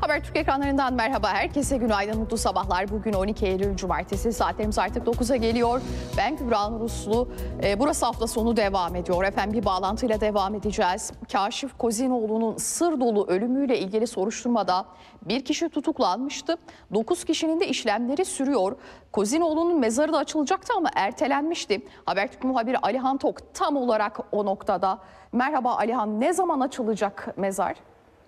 Habertürk ekranlarından merhaba. Herkese günaydın, mutlu sabahlar. Bugün 12 Eylül Cumartesi. Saatlerimiz artık 9'a geliyor. Ben Kübra Nuruslu. Burası hafta sonu devam ediyor. Efendim bir bağlantıyla devam edeceğiz. Kaşif Kozinoğlu'nun sır dolu ölümüyle ilgili soruşturmada bir kişi tutuklanmıştı. 9 kişinin de işlemleri sürüyor. Kozinoğlu'nun mezarı da açılacaktı ama ertelenmişti. Habertürk muhabiri Alihan Tok tam olarak o noktada. Merhaba Alihan, ne zaman açılacak mezar?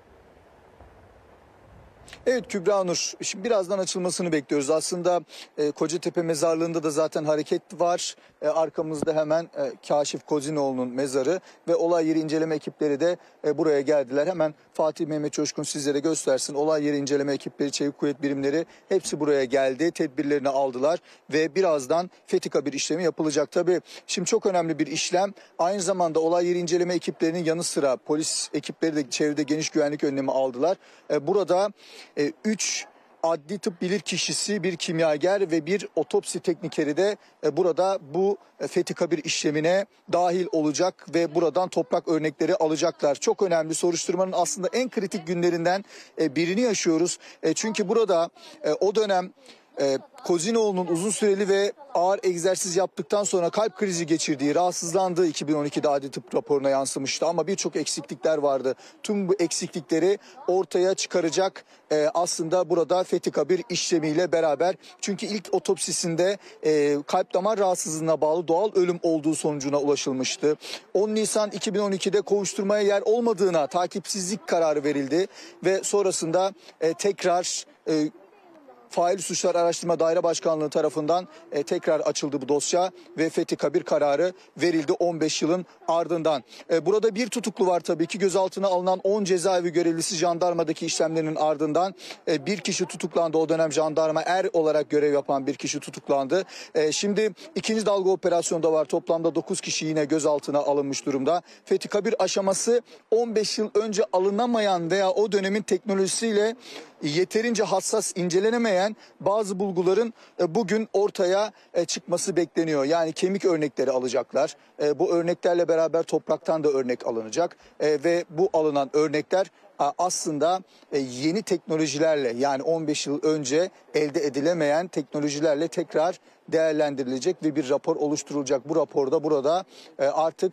Evet Kübra Nur, şimdi birazdan açılmasını bekliyoruz. Aslında Kocatepe mezarlığında da zaten hareket var. Arkamızda hemen Kaşif Kozinoğlu'nun mezarı ve olay yeri inceleme ekipleri de buraya geldiler. Hemen Fatih Mehmet Coşkun sizlere göstersin. Olay yeri inceleme ekipleri, çevik kuvvet birimleri hepsi buraya geldi. Tedbirlerini aldılar ve birazdan Fethi Kabir işlemi yapılacak. Tabii şimdi çok önemli bir işlem. Aynı zamanda olay yeri inceleme ekiplerinin yanı sıra polis ekipleri de çevrede geniş güvenlik önlemi aldılar. Burada 3 adli tıp bilirkişisi, bir kimyager ve bir otopsi teknikeri de burada bu Fethi Kabir işlemine dahil olacak ve buradan toprak örnekleri alacaklar. Çok önemli, soruşturmanın aslında en kritik günlerinden birini yaşıyoruz. Çünkü burada o dönem Kozinoğlu'nun uzun süreli ve ağır egzersiz yaptıktan sonra kalp krizi geçirdiği, rahatsızlandığı 2012'de adli tıp raporuna yansımıştı. Ama birçok eksiklikler vardı. Tüm bu eksiklikleri ortaya çıkaracak aslında burada Fethi Kabir işlemiyle beraber. Çünkü ilk otopsisinde kalp damar rahatsızlığına bağlı doğal ölüm olduğu sonucuna ulaşılmıştı. 10 Nisan 2012'de kovuşturmaya yer olmadığına takipsizlik kararı verildi ve sonrasında tekrar Faili Suçlar Araştırma Daire Başkanlığı tarafından tekrar açıldı bu dosya ve Fethi Kabir kararı verildi 15 yılın ardından. Burada bir tutuklu var tabii ki. Gözaltına alınan 10 cezaevi görevlisi jandarmadaki işlemlerinin ardından bir kişi tutuklandı. O dönem jandarma olarak görev yapan bir kişi tutuklandı. Şimdi ikinci dalga operasyonda var. Toplamda 9 kişi yine gözaltına alınmış durumda. Fethi Kabir aşaması 15 yıl önce alınamayan veya o dönemin teknolojisiyle yeterince hassas incelenemeyen bazı bulguların bugün ortaya çıkması bekleniyor. Yani kemik örnekleri alacaklar. Bu örneklerle beraber topraktan da örnek alınacak ve bu alınan örnekler aslında yeni teknolojilerle, yani 15 yıl önce elde edilemeyen teknolojilerle tekrar değerlendirilecek ve bir rapor oluşturulacak. Bu raporda burada artık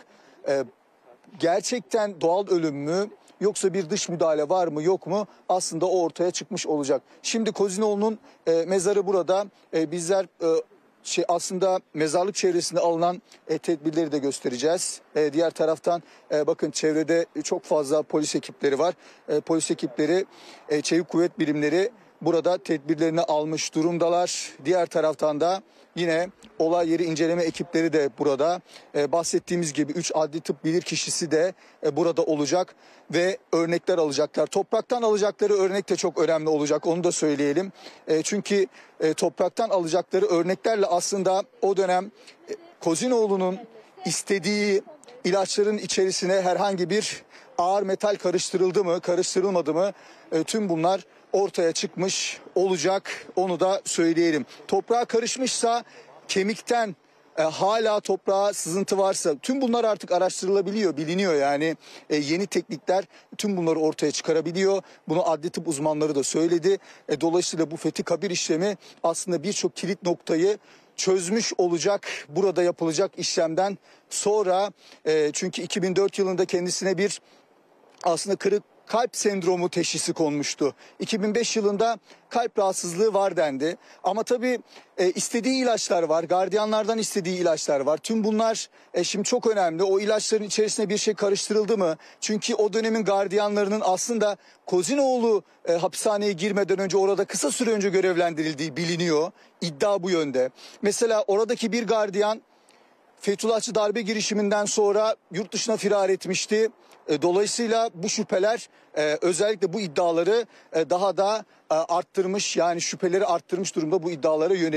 gerçekten doğal ölüm mü, yoksa bir dış müdahale var mı yok mu, aslında o ortaya çıkmış olacak. Şimdi Kozinoğlu'nun mezarı burada. Bizler aslında mezarlık çevresinde alınan tedbirleri de göstereceğiz. Diğer taraftan bakın çevrede çok fazla polis ekipleri var. Polis ekipleri, çevik kuvvet birimleri burada tedbirlerini almış durumdalar. Diğer taraftan da yine olay yeri inceleme ekipleri de burada. Bahsettiğimiz gibi 3 adli tıp bilirkişisi de burada olacak ve örnekler alacaklar. Topraktan alacakları örnek de çok önemli olacak, onu da söyleyelim. Çünkü topraktan alacakları örneklerle aslında o dönem Kozinoğlu'nun istediği ilaçların içerisine herhangi bir ağır metal karıştırıldı mı, karıştırılmadı mı, tüm bunlar ortaya çıkmış olacak, onu da söyleyelim. Toprağa karışmışsa, kemikten hala toprağa sızıntı varsa, tüm bunlar artık araştırılabiliyor, biliniyor. Yani yeni teknikler tüm bunları ortaya çıkarabiliyor. Bunu adli tıp uzmanları da söyledi. Dolayısıyla bu Fethi Kabir işlemi aslında birçok kilit noktayı çözmüş olacak burada yapılacak işlemden sonra. Çünkü 2004 yılında kendisine bir aslında kırık kalp sendromu teşhisi konmuştu. 2005 yılında kalp rahatsızlığı var dendi. Ama tabii istediği ilaçlar var. Gardiyanlardan istediği ilaçlar var. Tüm bunlar şimdi çok önemli. O ilaçların içerisine bir şey karıştırıldı mı? Çünkü o dönemin gardiyanlarının aslında Kozinoğlu hapishaneye girmeden önce orada kısa süre önce görevlendirildiği biliniyor. İddia bu yönde. Mesela oradaki bir gardiyan Fethullahçı darbe girişiminden sonra yurt dışına firar etmişti. Dolayısıyla bu şüpheler özellikle bu iddiaları daha da arttırmış, yani şüpheleri arttırmış durumda bu iddialara yönelik.